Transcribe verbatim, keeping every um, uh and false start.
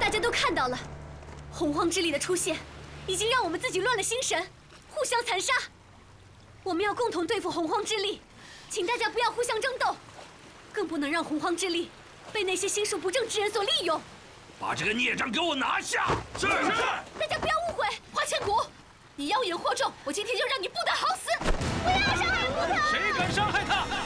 大家都看到了，洪荒之力的出现，已经让我们自己乱了心神，互相残杀。我们要共同对付洪荒之力，请大家不要互相争斗，更不能让洪荒之力被那些心术不正之人所利用。 把这个孽障给我拿下！ 是是。 大家不要误会，花千骨，你妖言惑众，我今天就让你不得好死！不要伤害不得！ 谁敢伤害他？